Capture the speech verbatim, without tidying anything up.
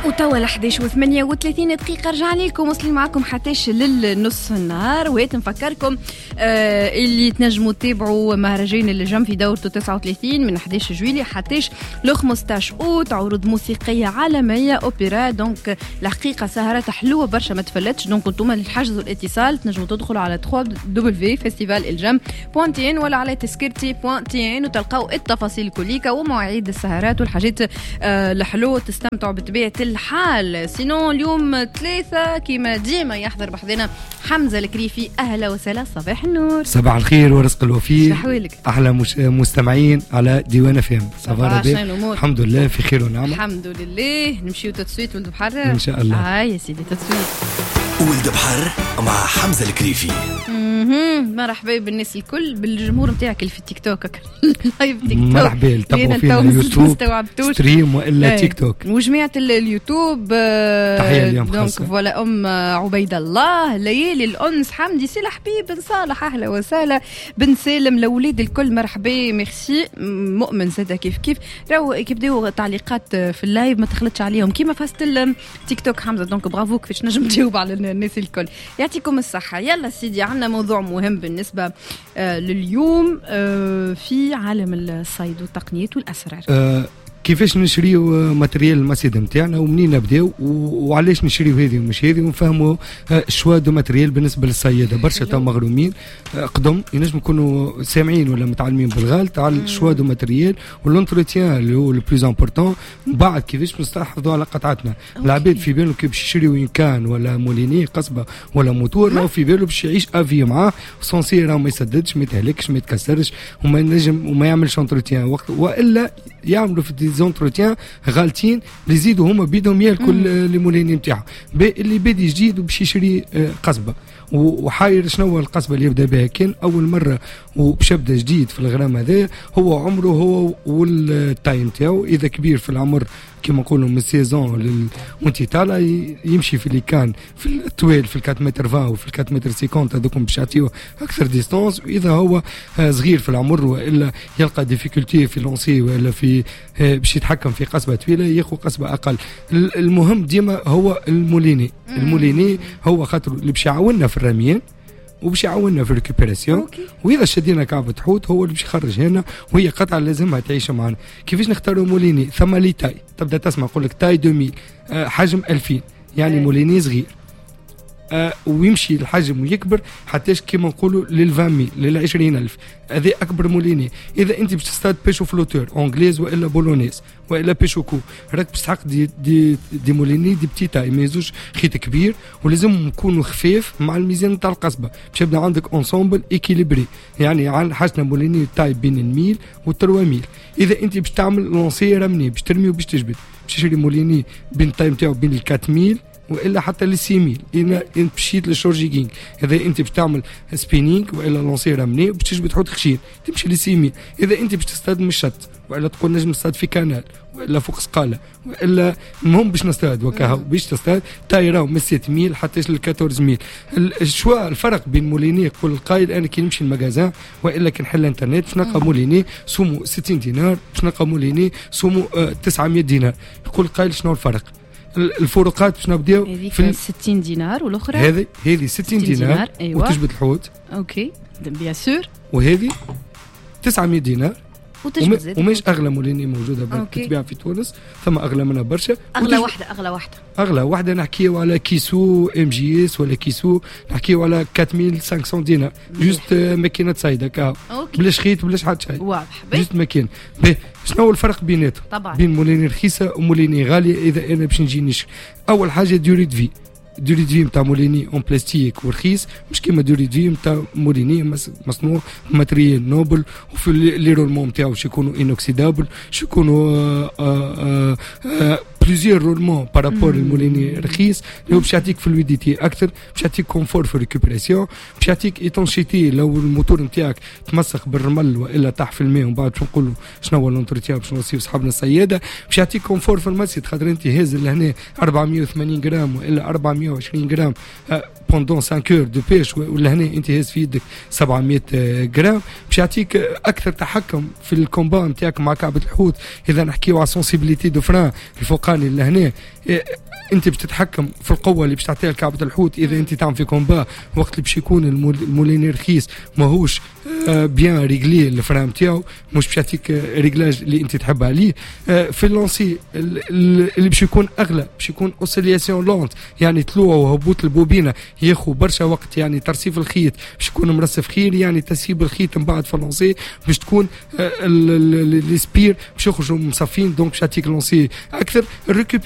وتوا الحداش وثمانية وثلاثين دقيقة رجعنا لكم وصلين معكم حتىش للنص النهار. وهيت نفكركم آه اللي تنجموا تتابعوا مهرجان الجم في دورته تسعة وثلاثين من أحد عشر جويلية حتىش ل خمسطاش أوت. عروض موسيقية عالمية أوبرا. دونك الحقيقة سهرات حلوة برشا ما تفلتش. دونك انتم للحجز والاتصال تنجموا تدخلوا على دبليو فيستيفال الجم بوانتين ولا على تسكرتي بوانتين وتلقاو التفاصيل كليكا ومواعيد السهرات والحاجات آه الحلوة تستمتعوا بطبيعة الحال. سينون اليوم ثلاثة كما ديما يحضر بحضنا حمزة الكريفي. أهلا وسهلا. صباح النور. صباح الخير ورزق الوفير. شحوالك أحلى مش مستمعين على ديوان فهم. صباح الخير. الحمد لله في خير ونعمة. الحمد لله. نمشيو تتسويت ولد بحر إن شاء الله. آه يا سيدي تتسويت ولد بحر مع حمزة الكريفي. مرحبا بالناس الكل بالجمهور نتاعك اللي في التيك توك لايف تيك توك. مرحبا تابعوا فينا اليوتيوب ستريم والا تيك توك وجماعه اليوتيوب. تحيه اليوم دونك فوالا ام عبيد الله ليالي الانس حمدي سي الحبيب بن صالح اهلا وسهلا بن سالم الاولاد الكل مرحبا ميرسي. مؤمن زاده كيف كيف راهو كيبداو تعليقات في اللايف ما تخلطش عليهم كيما فاست التيك توك حمزه. دونك برافو كيفاش نجم تجاوب على الناس الكل يعطيكم الصحه. يلا سيدي عندنا موضوع مهم بالنسبة آه لليوم آه في عالم الصيد والتقنيات والأسرار. آه كيفاش نشريو ماتريال المصيد نتاعنا ومنين نبداو وعلاش نشريو هذه ومش هذه ونفهموا الشوا دو ماتريال بالنسبه للصياده. برشا تاع مغرومين قدم ينجم يكونوا سامعين ولا متعلمين بالغلط على الشوا دو ماتريال والانتروتيان اللي هو لو بلوز امبورطون. بعد كيفاش نستحفظوا على قطعتنا. العباد في بالو كي باش يشريو ان كان ولا موليني قصبه ولا موتور راهو في بالو باش يعيش افي معاه سونسي راه ما يسددش ما يتهلكش ما يتكسرش وما ينجم وما يعملش انتروتيان وقت والا يعملوا في زونتروتيان غالطين اللي يزيدوا هما بيدهم ياكلوا لي موليني نتاعهم. اللي بادي جديد وباش يشري قصبه وحاير شنو القصبه اللي يبدا بها كان اول مره وباش يبدا جديد في الغرام هذا هو عمره هو والتايم تاعو. اذا كبير في العمر كما نقولوا من سيزون وانت طالع يمشي في اللي كان في الطويل في الكات متر فا وفي الكات متر سيكونت هذوكم باش يعطيوه اكثر ديستانس. واذا هو صغير في العمر والا يلقى ديفيكولتي في لونسي والا في باش يتحكم في قصبه طويله ياخذ قصبه اقل. المهم ديما هو الموليني. الموليني هو خاطر اللي باش يعاوننا في الرميين وباش يعاوننا في الريكوبيراسيون. واذا شدينا كعبة حوت هو اللي باش يخرج هنا وهي قطعه لازمها تعيش معنا. كيفاش نختاروا موليني؟ ثم لي تاي تبدا تسمع يقول لك تاي ألفين أه حجم ألفين يعني موليني صغير أه ويمشي الحجم ويكبر حتى كيما نقولوا للفامي للعشرين ألف. هذا أكبر موليني. إذا أنت باش تستاد بيشو فلوتور أنجليز وإلا بولونيز وإلا بيشو كو راك باش تحق دي دي دي موليني دي بتيتاي ما يزوج خيط كبير ولازم يكونوا خفيف مع الميزان نتاع القصبة باش يبدا عندك أنسامبل إكيليبري. يعني عن حاجتنا موليني تاي بين الميل والتروا ميل. إذا أنت باش تعمل لونسي رمني باش ترمي وباش تجبد باش تشري موليني بين التايم تاعو بين الكات ميل والا حتى للسيميل. إذا انت مشيت للشورجينغ اذا انت باش تعمل سبينينغ والا لونسي رامني باش تجبد تحط خشين تمشي للسيميل. اذا انت باش تصطاد من الشط والا تقول نجم نصطاد في كانال والا فوق سقاله والا المهم باش نصطاد وكاهو باش تصطاد تايراو من ستة ميل حتى ل أربعطاش ميل. الشوا الفرق بين موليني كل القايل انا كي نمشي المغازان والا كي نحل الانترنت باش نلقى موليني سومو ستين دينار باش نلقى موليني سومو تسعمية دينار. كل قايل شنو الفرق؟ الفروقات باش نبداو في ستين دينار والاخرى هذه هذه ستين دينار أيوة. وتجبد الحوت اوكي بيان سور. وهذه تسعمية دينار وتجبد ومش اغلى موليني موجوده تتباع في تونس ثم اغلى منها برشا. اغلى واحده اغلى واحده اغلى واحده نحكيو على كيسو ام جي اس ولا كيسو نحكيو على أربعة آلاف وخمسمية دينار جوست ماكينه صيده كاو بلاش خيط بلاش حتى شيء واضح جوست ماكينه. شنو هو الفرق بيناتهم؟ طبعا بين موليني رخيصه وموليني غاليه. اذا انا باش نجي نشري اول حاجه ديوري دفي دوري دي نتاع موليني اون بلاستيك ورخيص مش كيما دوري دي نتاع موليني مصنوع ماتريال نوبل وفي لي رولمون نتاعو باش يكونوا انوكسيدابل باش يكونوا بليزيور رولمون بارابور الموليني رخيص اللي هو باش يعطيك فلويديتي اكثر باش يعطيك كونفور في ريكوبيراسيون باش يعطيك ايتونشيتي لو الموتور نتاعك تمسخ بالرمل والا طاح في الماء ومن بعد باش نقولوا شنو هو لونتروتيان باش نوصيو صحابنا الصياده باش يعطيك كونفور في المسجد خاطر انت هاز لهنا أربعمية وثمانين غرام والا أربعمية وعشرين غرام بوندون خمسة اور دو بيش، ولا هنا انت هاز في يدك سبعمية جرام، باش يعطيك اكثر تحكم في الكومبا نتاعك مع كعبه الحوت. اذا نحكيو على سونسيبيليتي دو فران الفوقاني لهنا، انت باش تتحكم في القوه اللي باش تعطيها لكعبه الحوت. اذا انت تعمل في كومبا وقت اللي باش يكون المولينير رخيص ماهوش بيان ريغلي الفرام نتاعو، مش باش يعطيك ريغلاج اللي انت تحب عليه. في اللونسي اللي باش يكون اغلى باش يكون اوسيلياسيون لونت، يعني طلوع وهبوط البوبينه ياخذ برشا وقت، يعني ترسيف الخيط باش يكون مرسف خير، يعني تسيب الخيط من بعد في اللونسي باش تكون لي سبير باش يخرجوا مصفين، دونك باش يعطيك لونسي اكثر.